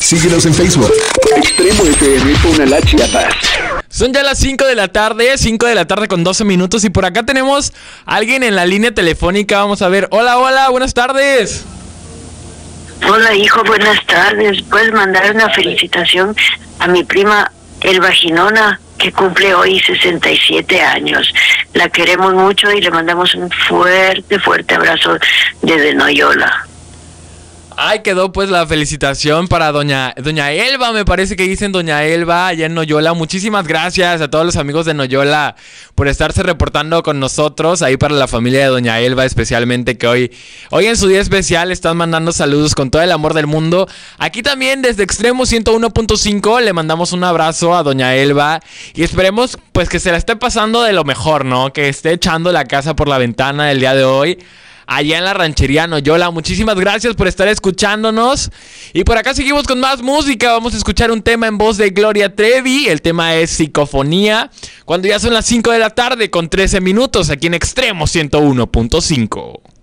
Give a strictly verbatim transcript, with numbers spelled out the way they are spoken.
Síguenos en Facebook. Extremo F M Tonalá, Chiapas. Son ya las cinco de la tarde, cinco de la tarde con doce minutos. Y por acá tenemos a alguien en la línea telefónica. Vamos a ver. Hola, hola, buenas tardes. Hola, hijo, buenas tardes. ¿Puedes mandar una felicitación a mi prima Elba Ginona, que cumple hoy sesenta y siete años? La queremos mucho y le mandamos un fuerte, fuerte abrazo desde Noyola. Ay, quedó pues la felicitación para doña, doña Elba, me parece que dicen doña Elba, allá en Noyola. Muchísimas gracias a todos los amigos de Noyola por estarse reportando con nosotros, ahí para la familia de doña Elba especialmente, que hoy, hoy en su día especial están mandando saludos con todo el amor del mundo. Aquí también desde Extremo ciento uno punto cinco le mandamos un abrazo a doña Elba y esperemos pues que se la esté pasando de lo mejor, ¿no? Que esté echando la casa por la ventana el día de hoy, allá en la ranchería Noyola. Muchísimas gracias por estar escuchándonos. Y por acá seguimos con más música. Vamos a escuchar un tema en voz de Gloria Trevi. El tema es Psicofonía. Cuando ya son las cinco de la tarde con trece minutos aquí en Extremo ciento uno punto cinco.